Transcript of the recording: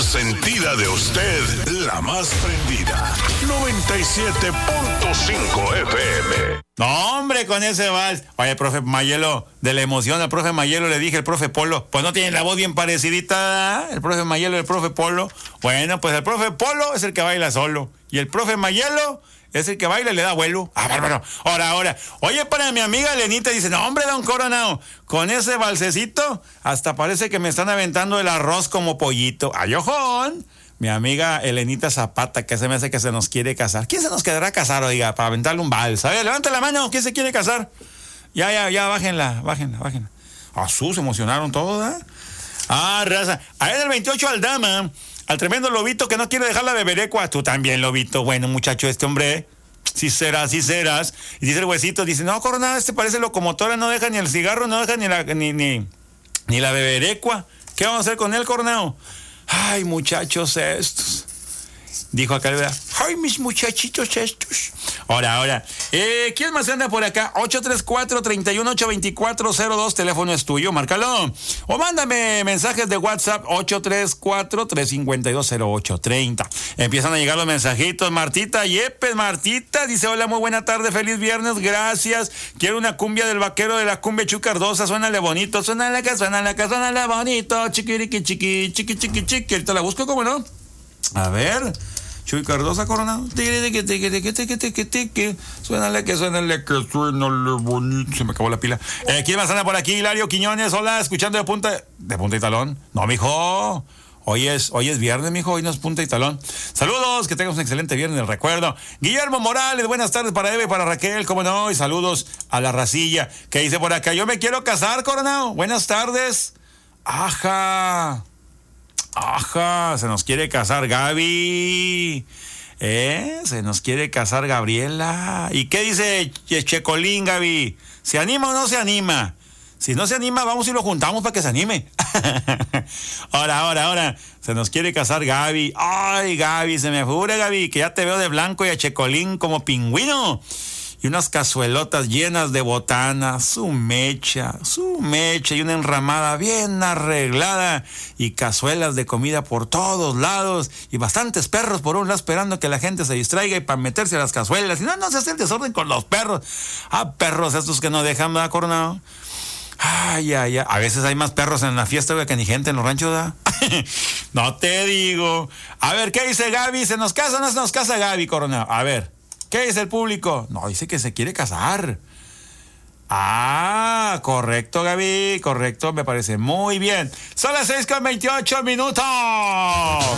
consentida de usted, la más prendida. 97.5 FM. No, hombre, con ese vals. Oye, profe Mayelo, de la emoción al profe Mayelo le dije, el profe Polo, pues no tiene la voz bien parecidita, el profe Mayelo y el profe Polo. Bueno, pues el profe Polo es el que baila solo. Y el profe Mayelo es el que baila y le da vuelo. Ah, bárbaro. Ahora. Oye, para mi amiga Elenita, dice, no, hombre, don Coronado, con ese balsecito, hasta parece que me están aventando el arroz como pollito. ¡Ay, ojón! Mi amiga Elenita Zapata, que se me hace que se nos quiere casar. ¿Quién se nos quedará casar, oiga, para aventarle un vals? A ver, levanta la mano, ¿quién se quiere casar? Ya, bájenla. Se emocionaron todos, ¿eh? Raza. A él el 28 al Dama, al tremendo lobito que no quiere dejar la beberecua. Tú también, lobito. Bueno, muchacho, este hombre, sí serás. Y dice el huesito, dice, no, Coronado, parece locomotora, no deja ni el cigarro, no deja ni la beberecua. ¿Qué vamos a hacer con él, Coronado? Ay, muchachos estos. Dijo acá, ¿verdad? Ay, mis muchachitos estos. Ahora. ¿Quién más anda por acá? 834-318-2402. Teléfono es tuyo, márcalo. O mándame mensajes de WhatsApp 834-352-0830. Empiezan a llegar los mensajitos. Martita Yepes, Martita dice, hola, muy buena tarde, feliz viernes, gracias. Quiero una cumbia del vaquero de la cumbia chucardosa. Suénale bonito, suénale bonito. Chiqui. Ahorita la busco, ¿cómo no? A ver, Chuy Cardosa, Coronado. Suénale bonito. Se me acabó la pila. ¿Quién más anda por aquí? Hilario Quiñones, hola, escuchando de punta y talón. No, mijo. Hoy es viernes, mijo, hoy no es punta y talón. Saludos, que tengas un excelente viernes, recuerdo. Guillermo Morales, buenas tardes para Eva y para Raquel, cómo no, y saludos a la racilla. ¿Qué dice por acá? Yo me quiero casar, Coronado. Buenas tardes. Ajá, se nos quiere casar Gaby. Se nos quiere casar Gabriela. ¿Y qué dice Checolín, Gaby? ¿Se anima o no se anima? Si no se anima, vamos y lo juntamos para que se anime. Ahora. Se nos quiere casar Gaby. Ay, Gaby, se me figura, Gaby, que ya te veo de blanco y a Checolín como pingüino. Y unas cazuelotas llenas de botanas, su mecha y una enramada bien arreglada y cazuelas de comida por todos lados y bastantes perros por un lado esperando que la gente se distraiga y para meterse a las cazuelas. Y no se hace el desorden con los perros. Perros estos que no dejan, ¿verdad, Coronado? Ay. A veces hay más perros en la fiesta que ni gente en los ranchos, ¿verdad? No te digo. A ver, ¿qué dice Gaby? ¿Se nos casa o no se nos casa Gaby, Coronado? A ver. ¿Qué dice el público? No, dice que se quiere casar. Correcto, Gaby, correcto, me parece muy bien. Son las 6:28 minutos.